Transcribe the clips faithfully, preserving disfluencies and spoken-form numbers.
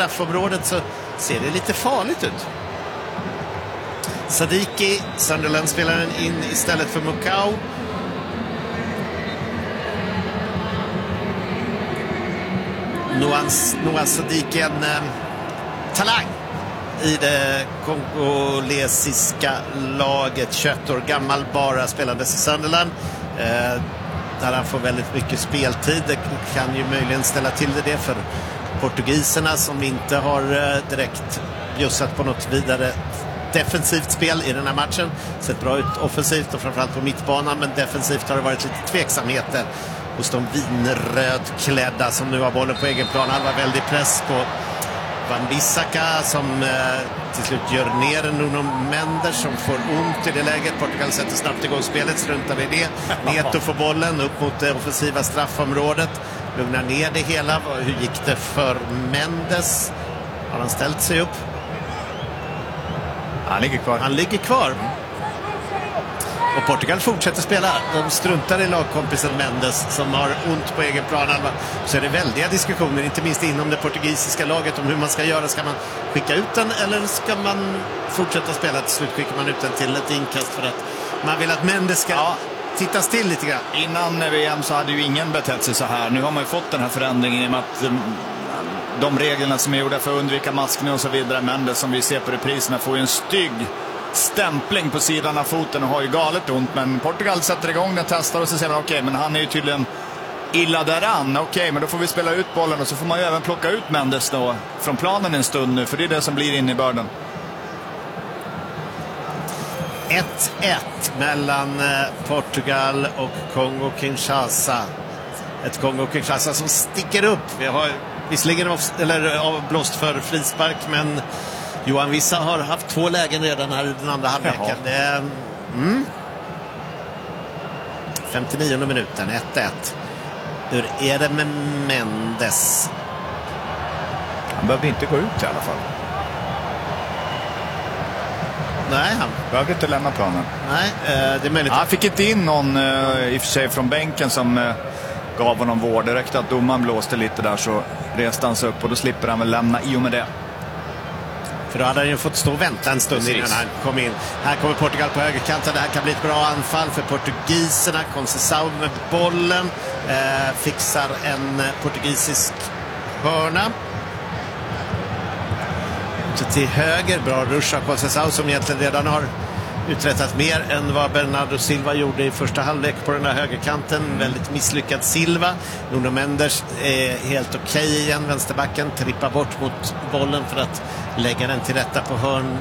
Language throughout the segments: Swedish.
straffområdet så ser det lite farligt ut. Sadiki, Sunderland-spelaren, in istället för Mukau. Noah, Noah Sadiki, en eh, talang i det kongolesiska laget, tjugoett år gammal, bara spelandes i Sunderland. Eh, där han får väldigt mycket speltid. Det kan ju möjligen ställa till det för portugiserna som inte har eh, direkt bjussat på något vidare defensivt spel i den här matchen. Sett bra ut offensivt och framförallt på mittbanan, men defensivt har det varit lite tveksamheter hos de vinrödklädda som nu har bollen på egen plan. Han var väldigt press på Wan-Bissaka som eh, till slut gör ner Nuno Mendes som får ont i det läget. Portugal sätter snabbt igång spelet, struntar i det. Neto får bollen upp mot det offensiva straffområdet. Lugnar ner det hela. Hur gick det för Mendes? Har han ställt sig upp? Han ligger kvar. Han ligger kvar. Och Portugal fortsätter spela. De struntar i lagkompisen Mendes som har ont på egen plan. Så är det väldiga diskussioner, inte minst inom det portugisiska laget, om hur man ska göra. Ska man skicka ut den eller ska man fortsätta spela? Till slut skickar man ut den till ett inkast för att man vill att Mendes ska ja. tittas till lite grann. Innan V M så hade ju ingen betett sig så här. Nu har man ju fått den här förändringen i och med att de reglerna som är gjorda för att undvika maskning och så vidare. Mendes, som vi ser på repriserna, får ju en stygg stämpling på sidan av foten och har ju galet ont, men Portugal sätter igång den, testar och så säger man okej, okay, men han är ju tydligen illa däran. Okej, okay, men då får vi spela ut bollen och så får man ju även plocka ut Mendes då från planen en stund nu, för det är det som blir in i börden. ett ett mellan Portugal och Kongo-Kinshasa. Ett Kongo-Kinshasa som sticker upp. Vi har visserligen av, eller avblåst för frispark, men Johan Wissa har haft två lägen redan här i den andra halvleken. Det, mm. femtionionde minuten, ett ett. Hur är det med Mendes? Han behövde inte gå ut i alla fall. Nej, han behövde inte lämna planen. Nej, det är möjligt. Han fick inte in någon i och för sig från bänken som gav honom vård. Det räckte att domaren blåste lite där, så reste han sig upp och då slipper han väl lämna i och med det. För då hade han ju fått stå och vänta en stund Precis. innan han kom in. Här kommer Portugal på högerkanten. Det här kan bli ett bra anfall för portugiserna. Conceição med bollen. Eh, fixar en portugisisk hörna. Så till höger. Bra rush av Conceição som egentligen redan har uträttat mer än vad Bernardo Silva gjorde i första halvlek på den här högerkanten. Väldigt misslyckad Silva. Nuno Mendes är helt okej okay igen. Vänsterbacken trippar bort mot bollen för att lägga den till rätta på hörn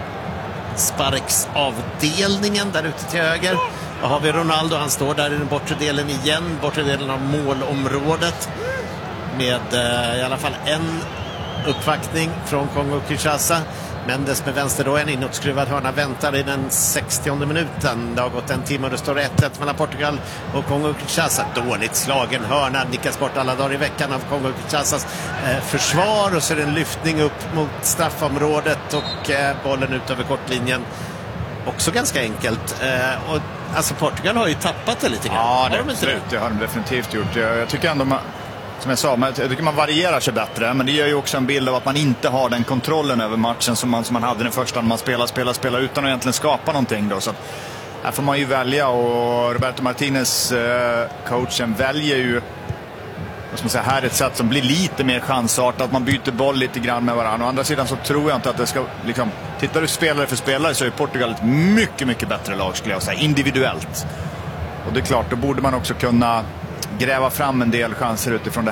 sparksavdelningen där ute till höger. Då har vi Ronaldo, han står där i den bortre delen igen, bortre delen av målområdet med eh, i alla fall en uppvaktning från Kongo-Kinshasa. Mendes med vänster då, en inåtskruvad hörna väntar i den sextionde minuten. Det har gått en timme och det står ett ett mellan Portugal och Kongo-Kinshasa. Dåligt slagen hörna, nickas bort alla dagar i veckan av Kongo-Kinshasas eh, försvar, och så är det en lyftning upp mot straffområdet och eh, bollen ut över kortlinjen. Också ganska enkelt. Eh, och, alltså Portugal har ju tappat det lite grann. Ja, det, har de inte det, det har de definitivt gjort. Jag, jag tycker ändå man, som jag sa, jag tycker man varierar sig bättre, men det gör ju också en bild av att man inte har den kontrollen över matchen som man, som man hade den första när man spelar, spelar, spelar utan att egentligen skapa någonting då. Så att, här får man ju välja, och Roberto Martinez, eh, coachen, väljer ju, vad ska man säga, här ett sätt som blir lite mer chansartat, att man byter boll lite grann med varandra. Å andra sidan så tror jag inte att det ska, liksom, tittar du spelare för spelare så är Portugal ett mycket, mycket bättre lag, skulle jag säga, individuellt. Och det är klart, då borde man också kunna gräva fram en del chanser utifrån det